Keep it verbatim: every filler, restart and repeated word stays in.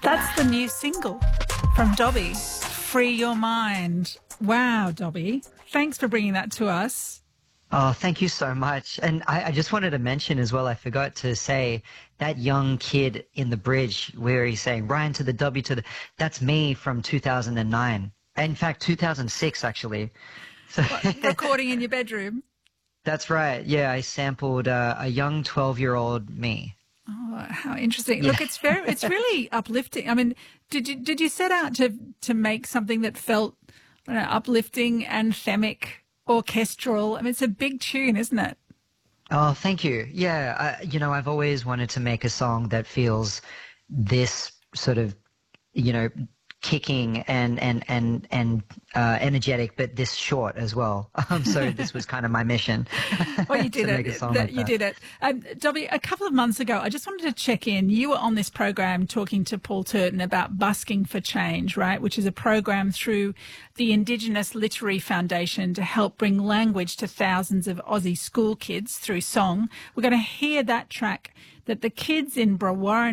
That's the new single from Dobby, Free Your Mind. Wow, Dobby. Thanks for bringing that to us. Oh, thank you so much. And I, I just wanted to mention as well, I forgot to say, that young kid in the bridge where he's saying, Ryan to the W to the, that's me from two thousand nine. In fact, two thousand six, actually. So What, recording in your bedroom? That's right. Yeah, I sampled uh, a young twelve-year-old me. Oh, how interesting. Yeah. Look, it's very, it's really uplifting. I mean, did you, did you set out to, to make something that felt, I don't know, uplifting, anthemic, orchestral? I mean, it's a big tune, isn't it? Oh, thank you. Yeah, I, you know, I've always wanted to make a song that feels this sort of, you know, kicking and and and and uh, energetic, but this short as well. Um, so this was kind of my mission. Well, you did to it. Make a song That- like you that. did it. Um, Dobby, a couple of months ago, I just wanted to check in. You were on this program talking to Paul Turton about Busking for Change, right, which is a program through the Indigenous Literary Foundation to help bring language to thousands of Aussie school kids through song. We're going to hear that track that the kids in Brewarrina